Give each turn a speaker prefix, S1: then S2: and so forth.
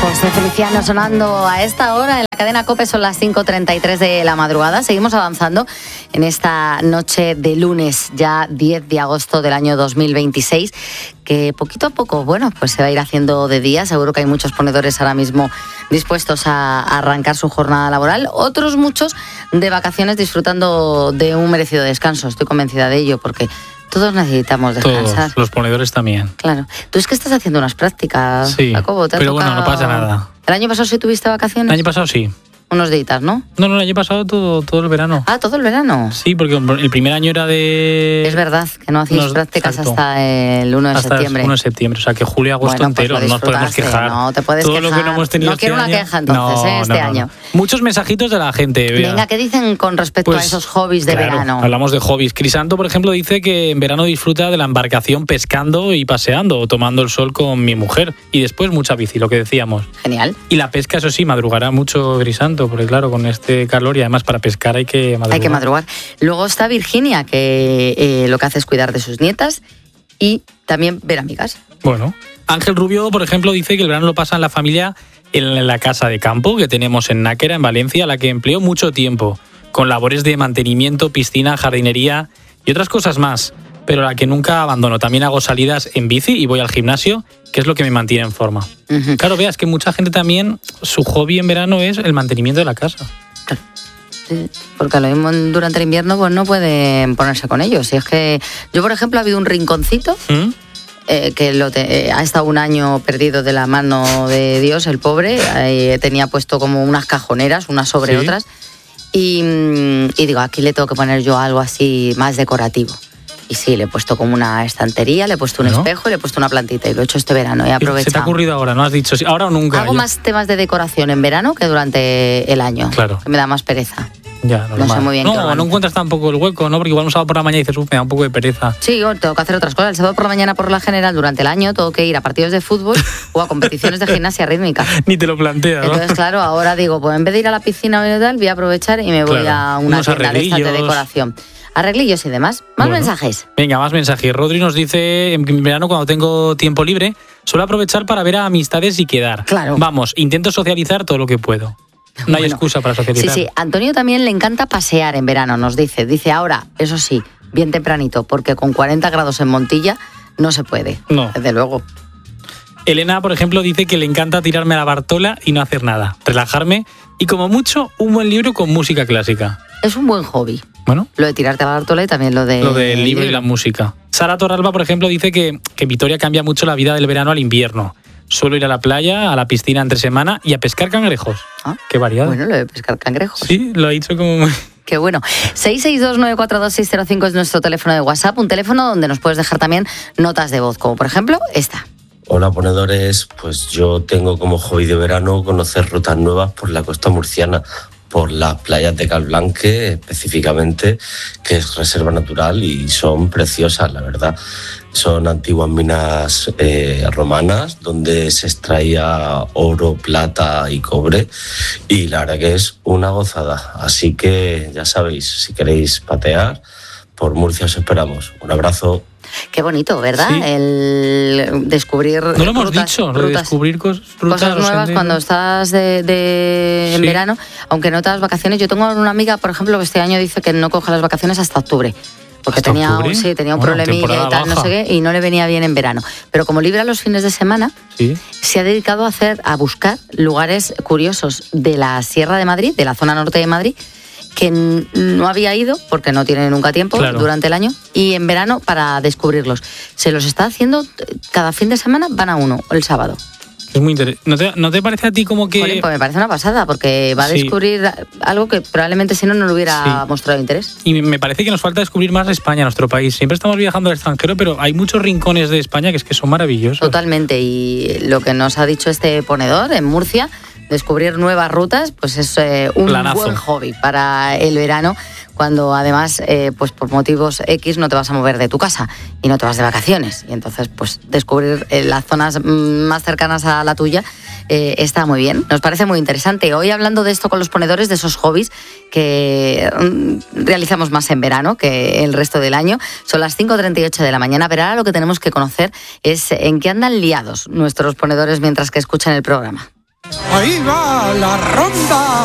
S1: José Feliciano sonando a esta hora en la cadena COPE. Son las 5:33 de la madrugada. Seguimos avanzando en esta noche de lunes, ya 10 de agosto del año 2026, que poquito a poco, bueno, pues se va a ir haciendo de día. Seguro que hay muchos ponedores ahora mismo dispuestos a arrancar su jornada laboral. Otros muchos de vacaciones, disfrutando de un merecido descanso. Estoy convencida de ello, porque todos necesitamos descansar.
S2: Todos, los ponedores también.
S1: Claro. Tú es que estás haciendo unas prácticas,
S2: sí,
S1: Jacobo.
S2: pero bueno, no pasa nada.
S1: ¿El año pasado sí tuviste vacaciones?
S2: El año pasado sí.
S1: Unos días, ¿no?
S2: No, el año pasado todo el verano.
S1: Ah, todo el verano.
S2: Sí, porque el primer año era de...
S1: Es verdad, que no hacéis prácticas
S2: exacto,
S1: hasta el 1 de
S2: hasta
S1: septiembre.
S2: el 1 de septiembre, o sea que julio y agosto entero,
S1: pues
S2: no nos podemos quejar.
S1: No te puedes
S2: todo
S1: quejar.
S2: Lo que no hemos tenido
S1: quiero
S2: este
S1: una
S2: año,
S1: queja entonces, año.
S2: Muchos mensajitos de la gente. Vea.
S1: Venga, ¿qué dicen con respecto a esos hobbies de verano?
S2: Hablamos de hobbies. Crisanto, por ejemplo, dice que en verano disfruta de la embarcación pescando y paseando, o tomando el sol con mi mujer. Y después mucha bici, lo que decíamos.
S1: Genial.
S2: Y la pesca, eso sí, madrugará mucho Crisanto, porque claro, con este calor y además para pescar hay que madrugar.
S1: Hay que madrugar. Luego está Virginia, que lo que hace es cuidar de sus nietas y también ver amigas.
S2: Bueno, Ángel Rubio, por ejemplo, dice que el verano lo pasa en la familia en la casa de campo que tenemos en Náquera, en Valencia, a la que empleó mucho tiempo, con labores de mantenimiento, piscina, jardinería y otras cosas más, pero la que nunca abandono. También hago salidas en bici y voy al gimnasio, que es lo que me mantiene en forma. Uh-huh. Claro, veas que mucha gente también, su hobby en verano es el mantenimiento de la casa.
S1: Sí, porque lo mismo durante el invierno pues no pueden ponerse con ellos. Y es que yo, por ejemplo, ha habido un rinconcito que ha estado un año perdido de la mano de Dios, el pobre. Tenía puesto como unas cajoneras, unas sobre otras. Y digo, aquí le tengo que poner yo algo así más decorativo. Y sí, le he puesto como una estantería, le he puesto un espejo y le he puesto una plantita. Y lo he hecho este verano, he aprovechado.
S2: ¿Se te ha ocurrido ahora? ¿No has dicho ahora o nunca?
S1: Hago más temas de decoración en verano que durante el año.
S2: Claro.
S1: Que me da más pereza.
S2: Ya, normal.
S1: No sé muy bien.
S2: No encuentras tampoco el hueco, ¿no? Porque igual un sábado por la mañana dices, me da un poco de pereza.
S1: Sí, tengo que hacer otras cosas. El sábado por la mañana, por la general, durante el año, tengo que ir a partidos de fútbol o a competiciones de gimnasia rítmica.
S2: Ni te lo planteas, ¿no?
S1: Entonces, claro, ahora digo, pues en vez de ir a la piscina o tal, voy a aprovechar y me voy a una tienda de estas de decoración. Arreglillos y demás. Más mensajes.
S2: Venga, más mensajes. Rodri nos dice, en verano cuando tengo tiempo libre, suelo aprovechar para ver a amistades y quedar.
S1: Claro.
S2: Vamos, intento socializar todo lo que puedo. No hay excusa para socializar.
S1: Sí. Antonio también le encanta pasear en verano, nos dice. Dice, ahora, eso sí, bien tempranito, porque con 40 grados en Montilla no se puede.
S2: No.
S1: Desde luego.
S2: Elena, por ejemplo, dice que le encanta tirarme a la Bartola y no hacer nada. Relajarme y, como mucho, un buen libro con música clásica.
S1: Es un buen hobby.
S2: Bueno.
S1: Lo de tirarte a la Bartola y también lo del
S2: libro y la música. Sara Torralba, por ejemplo, dice que Vitoria cambia mucho la vida del verano al invierno. Suelo ir a la playa, a la piscina entre semana y a pescar cangrejos.
S1: Ah,
S2: qué variado.
S1: Bueno, lo de pescar cangrejos.
S2: Sí, lo ha dicho como...
S1: Qué bueno. 662-942-605 es nuestro teléfono de WhatsApp, un teléfono donde nos puedes dejar también notas de voz, como por ejemplo esta.
S3: Hola, ponedores. Pues yo tengo como hobby de verano conocer rutas nuevas por la costa murciana, por las playas de Calblanque específicamente, que es reserva natural y son preciosas, la verdad. Son antiguas minas romanas donde se extraía oro, plata y cobre, y la verdad que es una gozada. Así que ya sabéis, si queréis patear, por Murcia os esperamos. Un abrazo.
S1: Qué bonito, ¿verdad?
S2: Sí.
S1: El descubrir
S2: no lo hemos dicho, lo de descubrir cosas
S1: nuevas cuando estás en verano, aunque no te das vacaciones. Yo tengo una amiga, por ejemplo, que este año dice que no coge las vacaciones hasta octubre. Porque tenía un problemilla y tal, no sé qué, y no le venía bien en verano. Pero como libra los fines de semana, se ha dedicado a buscar lugares curiosos de la Sierra de Madrid, de la zona norte de Madrid, que no había ido porque no tiene nunca tiempo durante el año, y en verano para descubrirlos. Se los está haciendo cada fin de semana, van a uno el sábado.
S2: Es muy interesante. ¿No te parece a ti como que...?
S1: Pues me parece una pasada, porque va a descubrir algo que probablemente si no le hubiera mostrado interés.
S2: Y me parece que nos falta descubrir más de España, nuestro país. Siempre estamos viajando al extranjero, pero hay muchos rincones de España que son maravillosos.
S1: Totalmente, y lo que nos ha dicho este ponedor en Murcia, descubrir nuevas rutas, pues es un buen hobby para el verano, cuando además, pues por motivos X no te vas a mover de tu casa y no te vas de vacaciones. Y entonces, pues descubrir las zonas más cercanas a la tuya está muy bien. Nos parece muy interesante. Hoy hablando de esto con los ponedores, de esos hobbies que realizamos más en verano que el resto del año. Son las 5:38 de la mañana, pero ahora lo que tenemos que conocer es en qué andan liados nuestros ponedores mientras que escuchan el programa.
S4: ahí va la ronda.